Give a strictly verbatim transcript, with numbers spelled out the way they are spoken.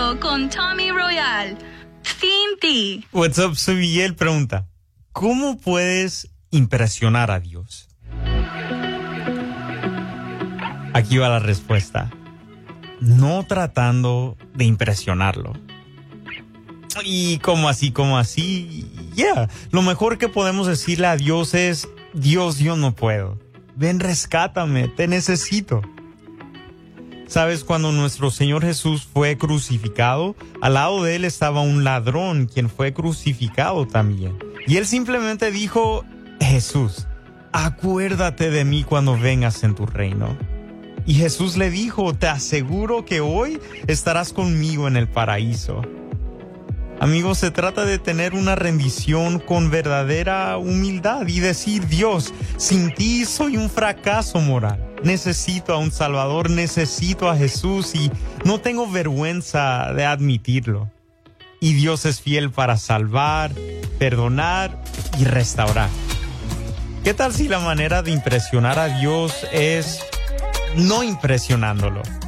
Mundo con Tommy Royal. Sin ti. What's up, soy Miguel. Pregunta, ¿cómo puedes impresionar a Dios? Aquí va la respuesta. No tratando de impresionarlo. Y como así, como así, yeah. Lo mejor que podemos decirle a Dios es, Dios, yo no puedo. Ven, rescátame, te necesito. ¿Sabes? Cuando nuestro Señor Jesús fue crucificado, al lado de él estaba un ladrón, quien fue crucificado también. Y él simplemente dijo, Jesús, acuérdate de mí cuando vengas en tu reino. Y Jesús le dijo, te aseguro que hoy estarás conmigo en el paraíso. Amigos, se trata de tener una rendición con verdadera humildad y decir, Dios, sin ti soy un fracaso moral. Necesito a un Salvador, necesito a Jesús y no tengo vergüenza de admitirlo. Y Dios es fiel para salvar, perdonar y restaurar. ¿Qué tal si la manera de impresionar a Dios es no impresionándolo?